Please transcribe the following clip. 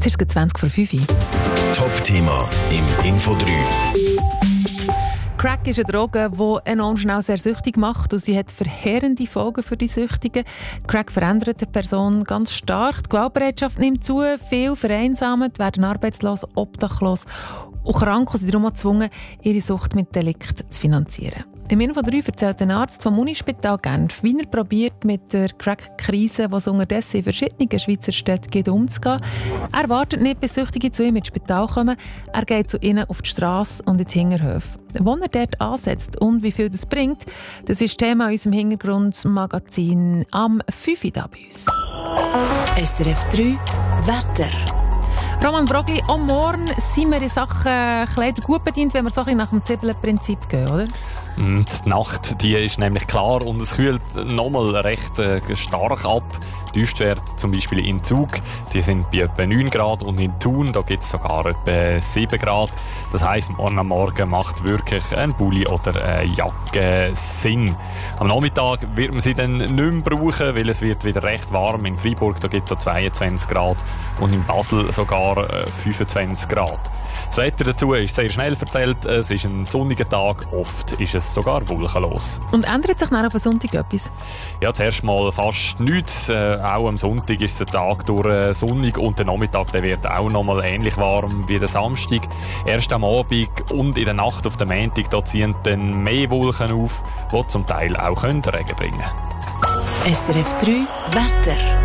Jetzt ist es 20 vor 5 Uhr. Top-Thema im Info 3. Crack ist eine Droge, die enorm schnell sehr süchtig macht und sie hat verheerende Folgen für die Süchtigen. Crack verändert eine Person ganz stark. Die Gewaltbereitschaft nimmt zu, viele vereinsamt, werden arbeitslos, obdachlos und krank und sind darum auch gezwungen, ihre Sucht mit Delikten zu finanzieren. Im Info 3 erzählt ein Arzt vom Unispital Genf, wie er probiert, mit der Crack-Krise, die es unterdessen in verschiedenen Schweizer Städten gibt, umzugehen. Er wartet nicht, bis Süchtige zu ihm ins Spital kommen. Er geht zu ihnen auf die Strasse und in die Hinterhöfe. Wo er dort ansetzt und wie viel das bringt, das ist Thema in unserem Hintergrundmagazin am 5 Uhr da bei uns. SRF 3 Wetter. Roman Brogli, am Morgen sind wir in Sachen Kleider gut bedient, wenn wir so ein bisschen nach dem Zibbeln-Prinzip gehen, oder? Die Nacht die ist nämlich klar und es kühlt nochmal recht stark ab. Die Tiefstwerte zum Beispiel in Zug, die sind bei etwa 9 Grad und in Thun, da gibt es sogar etwa 7 Grad. Das heisst, morgen am Morgen macht wirklich ein Pulli oder eine Jacke Sinn. Am Nachmittag wird man sie dann nicht mehr brauchen, weil es wird wieder recht warm. In Freiburg da gibt es so 22 Grad und in Basel sogar 25 Grad. Das Wetter dazu ist sehr schnell erzählt. Es ist ein sonniger Tag, oft ist es sogar wolkenlos. Und ändert sich dann auf den Sonntag etwas? Ja, zuerst mal fast nichts. Auch am Sonntag ist der Tag durch sonnig und der Nachmittag der wird auch noch mal ähnlich warm wie der Samstag. Erst am Abend und in der Nacht auf den Montag da ziehen dann mehr Wolken auf, die zum Teil auch Regen bringen können. SRF 3 Wetter.